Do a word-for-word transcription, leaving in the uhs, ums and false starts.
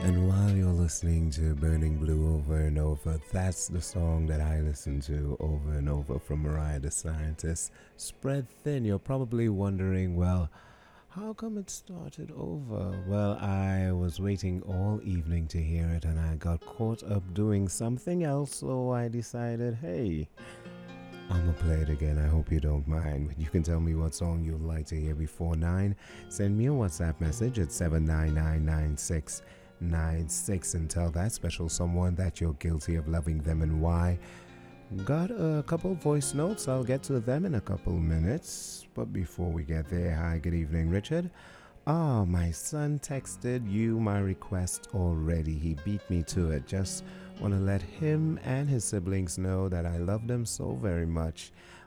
And while you're listening to Burning Blue over and over, that's the song that I listen to over and over from Mariah the Scientist. Spread Thin. You're probably wondering, well, how come it started over? Well, I was waiting all evening to hear it and I got caught up doing something else, so I decided, hey, I'm gonna play it again. I hope you don't mind. You can tell me what song you'd like to hear before nine. Send me a WhatsApp message at seven nine nine nine six nine six and tell that special someone that you're guilty of loving them and why. Got a couple voice notes. I'll get to them in a couple minutes. But before we get there, hi, good evening, Richard. Ah, my son texted you my request already. He beat me to it. Just want to let him and his siblings know that I love them so very much.